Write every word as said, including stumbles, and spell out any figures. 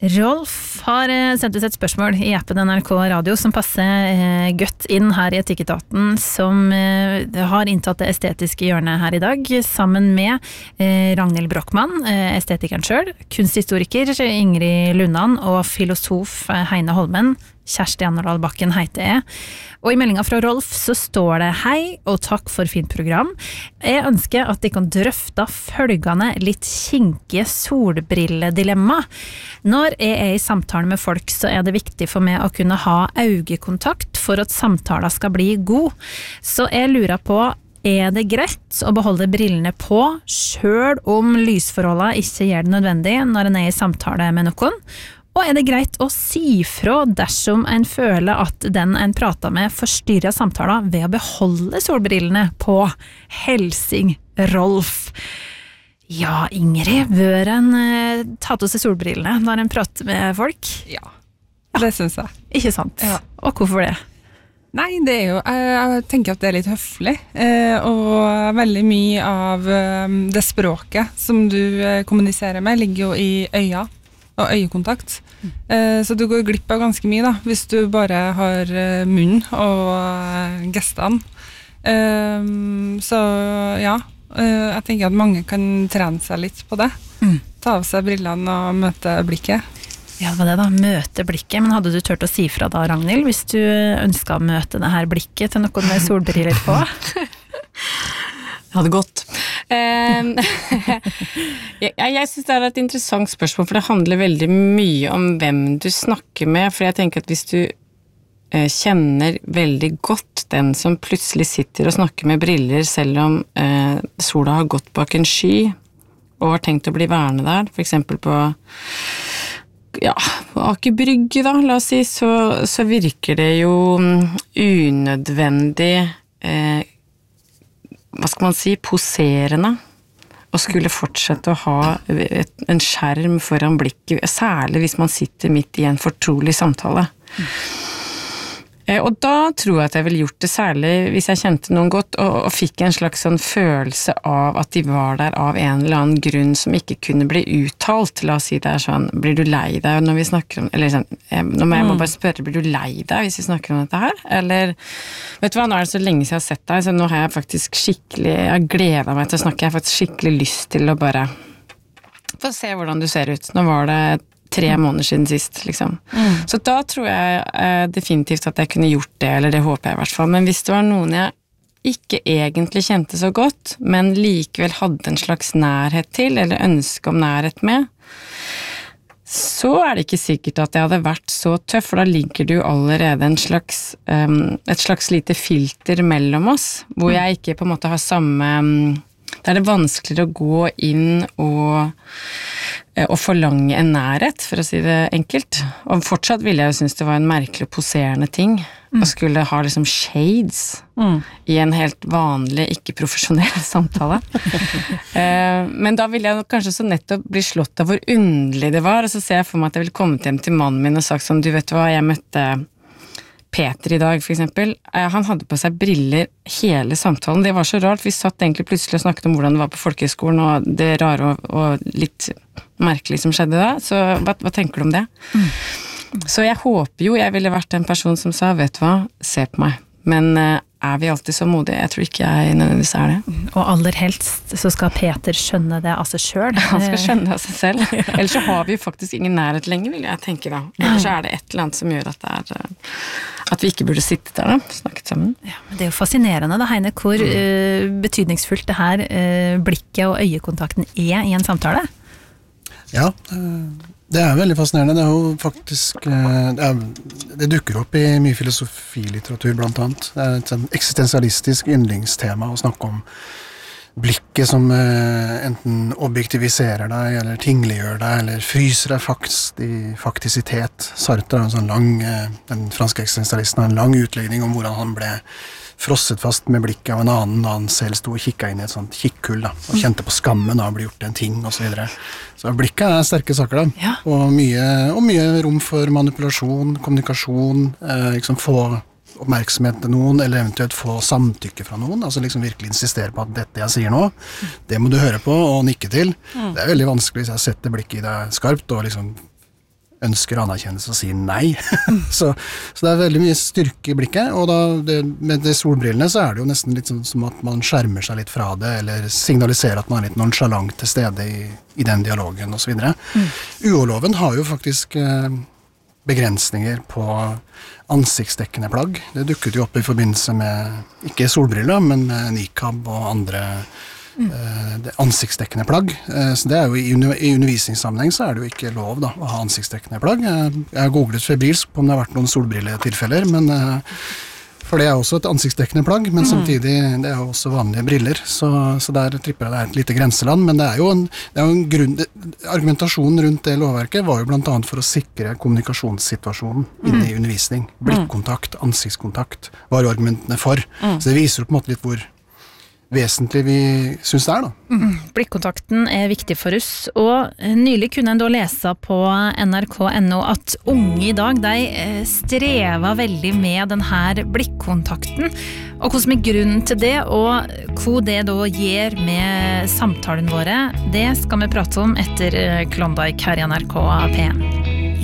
Rolf har sendt ut et spørsmål i appen N R K Radio som passer godt inn her i Etikketaten, som har inntatt det estetiske hjørnet her i dag, sammen med Ragnhild Brochmann, estetikeren selv, kunsthistoriker Ingrid Lundan og filosof Heine Holmen. Kjersti Annerdal Bakken heter jeg. Og i meldingen fra Rolf så står det: Hei og takk for fint program. Jeg ønsker at de kan drøfte følgende litt kinkige solbrilledilemma. Når jeg er i samtale med folk, så er det viktig for meg å kunne ha øyekontakt for at samtalen skal bli god. Så jeg lurer på, er det greit å beholde brillene på, selv om lysforholdene ikke gjør det nødvendig når en er i samtale med noen? Og er det greit å si fra dersom en føler at den en prater med forstyrrer samtalen ved å beholde solbrillene på? Helsing Rolf. Ja, Ingrid, bør en eh, ta til seg solbrillene når en prater med folk? Ja, det synes jeg. Ikke sant? Ja. Og hvorfor det? Nei, det er jo, jeg, jeg tenker at det er litt høflig, eh, og veldig mye av eh, det språket som du eh, kommuniserer med ligger jo i øya og øyekontakt. Eh, så du går glipp av ganske mye da, hvis du bare har eh, munn og eh, gestene. Eh, så ja, eh, jeg tenker at mange kan trene seg litt på det. Mm. Ta av seg brillene og møte blikket. Ja, det var det da, møte blikket. Men hadde du tørt å si fra da, Ragnhild, hvis du ønsket å møte det her blikket til noen med solbriller på? Det hadde gått. jeg jeg synes det er et interessant spørsmål, for det handler veldig mye om hvem du snakker med, for jeg tenker at hvis du eh, kjenner veldig godt den som plutselig sitter og snakker med briller, selv om eh, sola har gått bak en sky, og har tenkt å bli værende der, for eksempel på ja, på Aker Brygge da, la oss si, så, så virker det jo unødvendig eh, hva skal man si, poserende, og skulle fortsette å ha et, en skjerm foran blikket, særlig hvis man sitter midt i en fortrolig samtale. Mm. Eh, og da tror jeg at jeg ville gjort det, særlig hvis jeg kjente noen godt, og, og fikk en slags sånn følelse av at de var der av en eller annen grunn som ikke kunne bli uttalt. La oss si det er sånn, blir du lei deg når vi snakker om, eller sånn, jeg, nå må jeg må bare spørre, blir du lei deg hvis vi snakker om dette her? Eller, vet du hva, nå er det så lenge siden jeg har sett deg, så nå har jeg faktisk skikkelig, jeg gleder meg til å snakke, jeg har faktisk skikkelig lyst til å bare få se hvordan du ser ut. Nå var det tre måneder siden sist, liksom. Mm. Så da tror jeg eh, definitivt at jeg kunne gjort det, eller det håper jeg i hvert fall. Men hvis det var noen jeg ikke egentlig kjente så godt, men likevel hadde en slags nærhet til, eller ønske om nærhet med, så er det ikke sikkert at jeg hadde vært så tøff, for da ligger det jo allerede en slags, um, et slags lite filter mellom oss, hvor jeg ikke på en måte har samme... Um, da er det vanskeligere å gå inn og, og forlange en nærhet, for å si det enkelt. Og fortsatt ville jeg jo synes det var en merkelig poserende ting, mm. å skulle ha liksom shades mm. i en helt vanlig, ikke-profesjonell samtale. eh, men da ville jeg kanskje så nettopp bli slått av hvor underlig det var, og så ser jeg for meg at jeg ville kommet hjem til mannen min og sagt sånn, du vet hva, jeg møtte... Peter i dag, for eksempel, han hadde på seg briller hele samtalen. Det var så rart, vi satt egentlig plutselig og snakket om hvordan det var på folkehøyskolen, og det rare og, og litt merkelig som skjedde da. Så hva, hva tenker du om det? Mm. Så jeg håper jo jeg ville vært en person som sa, vet du hva, se på meg. Men er vi alltid så modige? Jeg tror ikke jeg nødvendigvis er det. Og aller helst så skal Peter skjønne det av seg selv. Han skal skjønne det av seg selv. Ellers så har vi jo faktisk ingen nærhet lenger, vil jeg tenke da. Ellers så er det et eller annet som gjør at det er... At vi ikke burde sitte der da, snakket sammen. Ja, men det er jo fascinerende da, Heine, hvor uh, betydningsfullt det her uh, blikket og øyekontakten er i en samtale. Ja, det er veldig fascinerende. Det er jo faktisk, det, er, det dukker opp i mye filosofilitteratur blant annet. Det er et eksistensialistisk yndlingstema å snakke om blikket som enten objektiviserer deg, eller tingliggjør deg, eller fryser deg faktisk i faktisitet. Sartre har en sånn lang, den franske eksistensialisten har en lang utlegning om hvordan han ble frosset fast med blikket av en annen da han selv stod og kikket inn i et sånt kikkhull da, og kjente på skammen av å bli gjort en ting og så videre. Så blikket er sterke saker da, ja. og, mye, og mye rom for manipulasjon, kommunikasjon, eh, liksom få oppmerksomhet til noen, eller eventuelt få samtykke fra noen, altså liksom virkelig insistere på at dette jeg sier nå, det må du høre på og nikke til. Mm. Det er veldig vanskelig hvis jeg setter blikket i deg skarpt og liksom ønsker anerkjennelse og sier nei. så, så det er veldig mye styrke i blikket, og da, det, med de solbrillene så er det jo nesten litt sånn som at man skjermer seg litt fra det, eller signaliserer at man er litt nonchalant til stede i, i den dialogen og så videre. Mm. U H-loven har jo faktisk eh, begrensninger på ansiktsdekkende plagg. Det dukket jo opp i forbindelse med, ikke solbriller, men med nikab og andre Mm. Det ansiktsdekkende plagg. Så det er jo i, i undervisningssammenheng så er det jo ikke lov da, å ha ansiktsdekkende plagg. Jeg har googlet febrilsk på om det har vært noen solbrilletilfeller, men for det er også et ansiktsdekkende plagg, men samtidig det er jo også vanlige briller, så, så der tripper jeg det er et lite grenseland, men det er jo en, det er jo en grunn, argumentasjonen rundt det lovverket var jo blant annet for å sikre kommunikasjonssituasjonen inne i undervisning. Blikkontakt, ansiktskontakt var jo argumentene for, så det viser jo på en måte litt hvor vesentlig vi synes det er da. Mm. Blikkontakten er viktig for oss, og nylig kunne en da lese på N R K punktum N O at unge i dag, de strever veldig med denne blikkontakten, og hva som er grunnen til det, og hva det da gjør med samtalen våre, det skal vi prate om etter Klondike her i N R K P en.